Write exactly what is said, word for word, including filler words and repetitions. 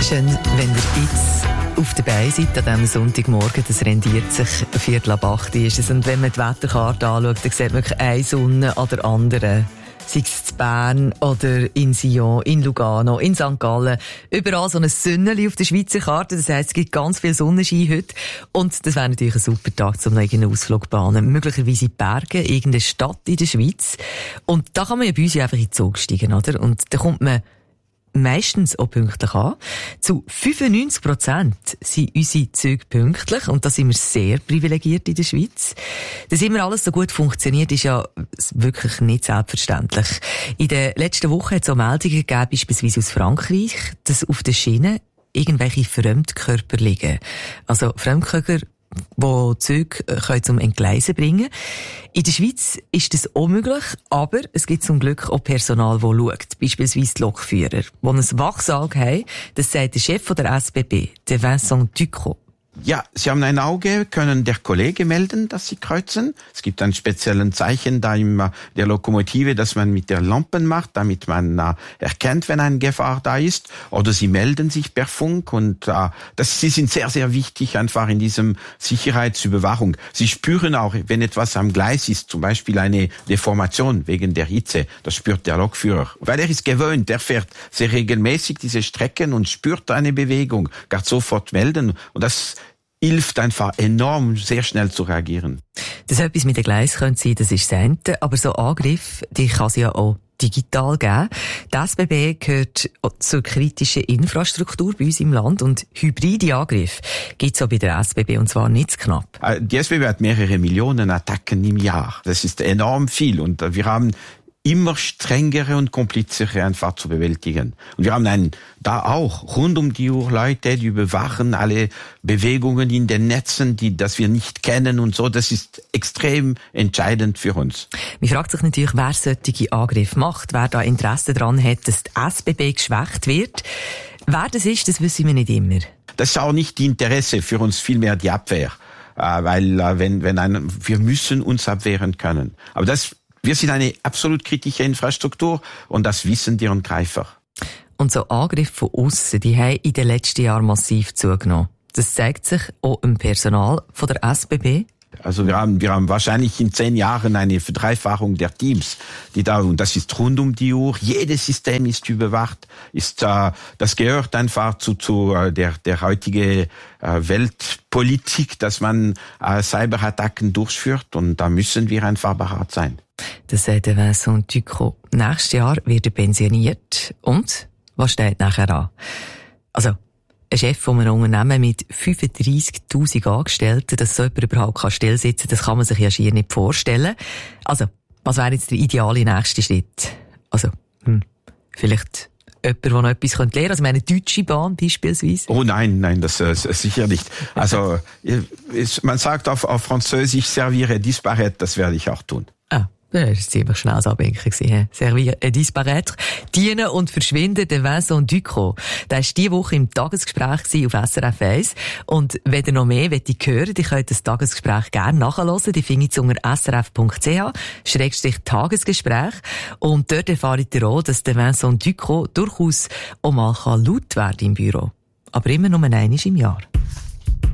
Schön, wenn ihr jetzt auf der Beine seid an diesem Sonntagmorgen. Das rendiert sich. Viertel ab acht ist es. Und wenn man die Wetterkarte anschaut, dann sieht man eine Sonne an der anderen. Sei es in Bern oder in Sion, in Lugano, in Sankt Gallen. Überall so ein Sünneli auf der Schweizer Karte. Das heisst, es gibt ganz viel Sonnenschein heute. Und das wäre natürlich ein super Tag, um noch einen Ausflug zu planen. Möglicherweise in die Berge, irgendeine Stadt in der Schweiz. Und da kann man ja bei uns einfach in den Zug steigen, oder? Und da kommt man meistens auch pünktlich an. Zu fünfundneunzig Prozent sind unsere Züge pünktlich und da sind wir sehr privilegiert in der Schweiz. Dass immer alles so gut funktioniert, ist ja wirklich nicht selbstverständlich. In den letzten Wochen hat es auch Meldungen gegeben, beispielsweise aus Frankreich, dass auf den Schienen irgendwelche Fremdkörper liegen. Also Fremdkörper, die Züge können zum Entgleisen bringen. In der Schweiz ist das unmöglich, aber es gibt zum Glück auch Personal, das schaut. Beispielsweise die Lokführer, die ein Wachsauge haben. Das sagt der Chef der S B B, der Vincent Ducrot. Ja, Sie haben ein Auge, können der Kollege melden, dass Sie kreuzen. Es gibt ein spezielles Zeichen da in der Lokomotive, das man mit der Lampe macht, damit man äh, erkennt, wenn eine Gefahr da ist. Oder Sie melden sich per Funk und äh, das, Sie sind sehr, sehr wichtig einfach in diesem Sicherheitsüberwachung. Sie spüren auch, wenn etwas am Gleis ist, zum Beispiel eine Deformation wegen der Hitze, das spürt der Lokführer. Weil er ist gewöhnt, der fährt sehr regelmäßig diese Strecken und spürt eine Bewegung, kann sofort melden und das hilft einfach enorm, sehr schnell zu reagieren. Dass etwas mit den Gleisen könnte sein, das ist das eine. Aber so Angriffe, die kann es ja auch digital geben. Die S B B gehört zur kritischen Infrastruktur bei uns im Land und hybride Angriffe gibt es auch bei der S B B und zwar nicht zu knapp. Die S B B hat mehrere Millionen Attacken im Jahr. Das ist enorm viel und wir haben immer strengere und komplizere einfach zu bewältigen. Und wir haben einen, da auch rund um die Uhr Leute, die überwachen alle Bewegungen in den Netzen, die, das wir nicht kennen und so. Das ist extrem entscheidend für uns. Man fragt sich natürlich, wer solche Angriffe macht, wer da Interesse daran hat, dass die S B B geschwächt wird. Wer das ist, das wissen wir nicht immer. Das ist auch nicht die Interesse für uns, vielmehr die Abwehr. Weil, wenn, wenn ein, wir müssen uns abwehren können. Aber das Wir sind eine absolut kritische Infrastruktur und das wissen die Angreifer. Und so Angriffe von aussen, die haben in den letzten Jahren massiv zugenommen. Das zeigt sich auch im Personal von der S B B. Also wir haben, wir haben wahrscheinlich in zehn Jahren eine Verdreifachung der Teams, die da, und das ist rund um die Uhr. Jedes System ist überwacht, ist, äh, das gehört einfach zu, zu äh, der, der heutige äh, Weltpolitik, dass man äh, Cyberattacken durchführt und da müssen wir einfach behaart sein. Das sagt der Vincent Ducrot. Nächstes Jahr wird er pensioniert. Und was steht nachher an? Also, ein Chef von einem Unternehmen mit fünfunddreissigtausend Angestellten, dass so jemand überhaupt stillsitzen kann, das kann man sich ja schier nicht vorstellen. Also, was wäre jetzt der ideale nächste Schritt? Also, hm, vielleicht jemand, der noch etwas lernen könnte. Also, meine Deutsche Bahn beispielsweise. Oh nein, nein, das äh, sicher nicht. Also, man sagt auf, auf Französisch, servire disparaître, das werde ich auch tun. Ah. Das war ziemlich schnell das Abwinken. Servir et disparaître. Dienen und verschwinden, der Vincent Ducrot. Der war diese Woche im Tagesgespräch auf S R F eins. Und wenn ihr noch mehr hören wollt, ihr könnt das Tagesgespräch gerne nachhören. Die findet ihr unter s r f punkt c h schrägstrich Tagesgespräch. Und dort erfahrt ihr auch, dass der Vincent Ducrot durchaus auch mal laut werden im Büro. Aber immer nur einmal im Jahr.